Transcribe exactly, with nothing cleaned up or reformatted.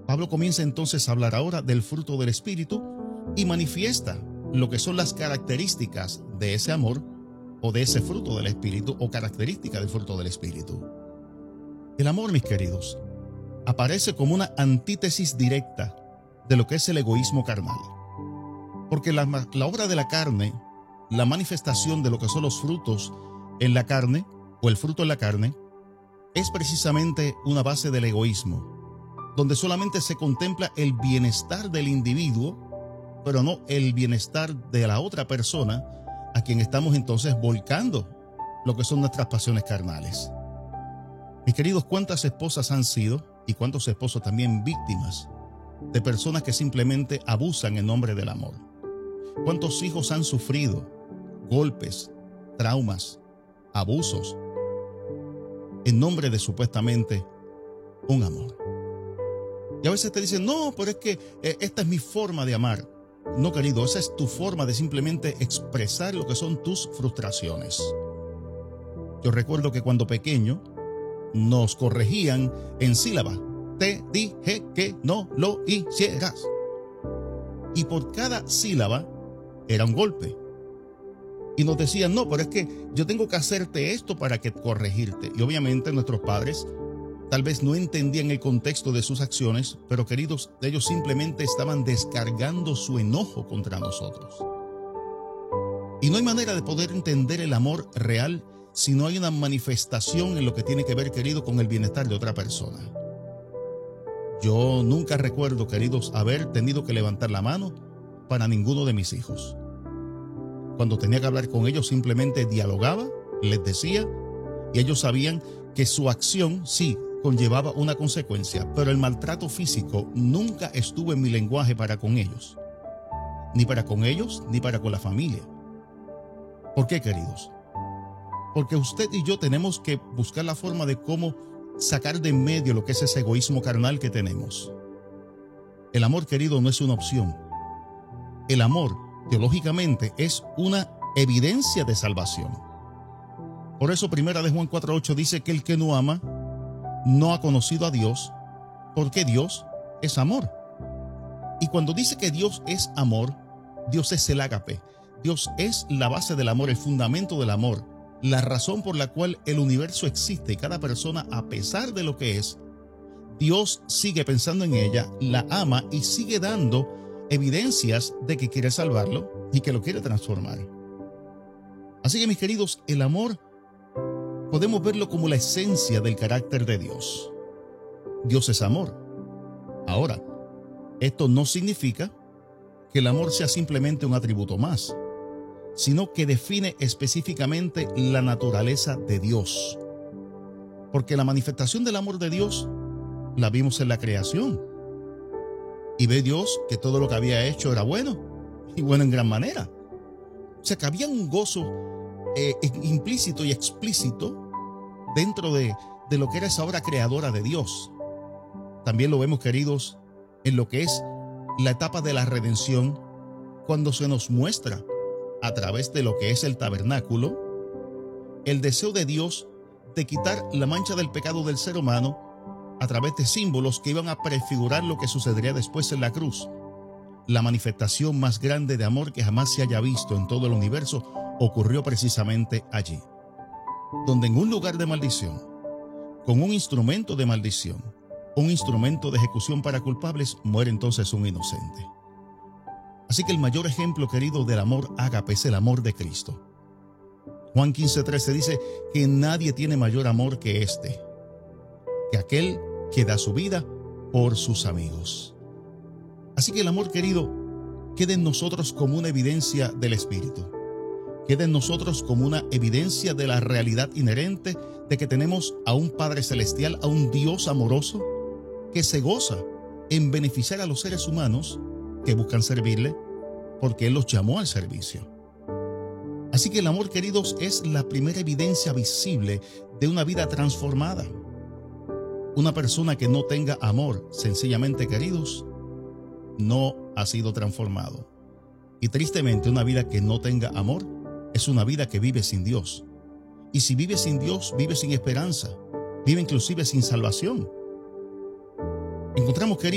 Pablo comienza entonces a hablar ahora del fruto del Espíritu y manifiesta lo que son las características de ese amor o de ese fruto del Espíritu o características del fruto del Espíritu. El amor, mis queridos, aparece como una antítesis directa de lo que es el egoísmo carnal. Porque la, la obra de la carne, la manifestación de lo que son los frutos en la carne o el fruto en la carne, es precisamente una base del egoísmo, donde solamente se contempla el bienestar del individuo, pero no el bienestar de la otra persona a quien estamos entonces volcando lo que son nuestras pasiones carnales. Mis queridos, ¿cuántas esposas han sido y cuántos esposos también víctimas de personas que simplemente abusan en nombre del amor? ¿Cuántos hijos han sufrido golpes, traumas, abusos en nombre de supuestamente un amor? Y a veces te dicen, no, pero es que eh, esta es mi forma de amar. No, querido, esa es tu forma de simplemente expresar lo que son tus frustraciones. Yo recuerdo que cuando pequeño nos corregían en sílaba. Te dije que no lo hicieras. Y por cada sílaba era un golpe. Y nos decían, no, pero es que yo tengo que hacerte esto para que corregirte. Y obviamente nuestros padres tal vez no entendían el contexto de sus acciones, pero queridos, ellos simplemente estaban descargando su enojo contra nosotros. Y no hay manera de poder entender el amor real si no hay una manifestación en lo que tiene que ver, querido, con el bienestar de otra persona. Yo nunca recuerdo, queridos, haber tenido que levantar la mano para ninguno de mis hijos. Cuando tenía que hablar con ellos, simplemente dialogaba, les decía, y ellos sabían que su acción sí conllevaba una consecuencia, pero el maltrato físico nunca estuvo en mi lenguaje para con ellos. Ni para con ellos, ni para con la familia. ¿Por qué, queridos? Porque usted y yo tenemos que buscar la forma de cómo sacar de en medio lo que es ese egoísmo carnal que tenemos. El amor, querido, no es una opción. El amor, teológicamente, es una evidencia de salvación. Por eso, primera de Juan cuatro ocho dice que el que no ama no ha conocido a Dios, porque Dios es amor. Y cuando dice que Dios es amor, Dios es el ágape. Dios es la base del amor, el fundamento del amor, la razón por la cual el universo existe y cada persona, a pesar de lo que es, Dios sigue pensando en ella, la ama y sigue dando evidencias de que quiere salvarlo y que lo quiere transformar. Así que, mis queridos, el amor podemos verlo como la esencia del carácter de Dios. Dios es amor. Ahora, esto no significa que el amor sea simplemente un atributo más, sino que define específicamente la naturaleza de Dios. Porque la manifestación del amor de Dios la vimos en la creación. Y ve Dios que todo lo que había hecho era bueno, y bueno en gran manera. O sea que había un gozo eh, implícito y explícito dentro de, de lo que era esa obra creadora de Dios. También lo vemos, queridos, en lo que es la etapa de la redención, cuando se nos muestra a través de lo que es el tabernáculo, el deseo de Dios de quitar la mancha del pecado del ser humano a través de símbolos que iban a prefigurar lo que sucedería después en la cruz. La manifestación más grande de amor que jamás se haya visto en todo el universo ocurrió precisamente allí, donde en un lugar de maldición, con un instrumento de maldición, un instrumento de ejecución para culpables, muere entonces un inocente. Así que el mayor ejemplo, querido, del amor ágape es el amor de Cristo. Juan quince trece dice que nadie tiene mayor amor que este, que aquel que da su vida por sus amigos. Así que el amor, querido, queda en nosotros como una evidencia del Espíritu. Queda en nosotros como una evidencia de la realidad inherente de que tenemos a un Padre Celestial, a un Dios amoroso que se goza en beneficiar a los seres humanos que buscan servirle, porque Él los llamó al servicio. Así que el amor, queridos, es la primera evidencia visible de una vida transformada. Una persona que no tenga amor, sencillamente, queridos, no ha sido transformado. Y tristemente, una vida que no tenga amor es una vida que vive sin Dios. Y si vive sin Dios, vive sin esperanza, vive inclusive sin salvación. Encontramos, queridos,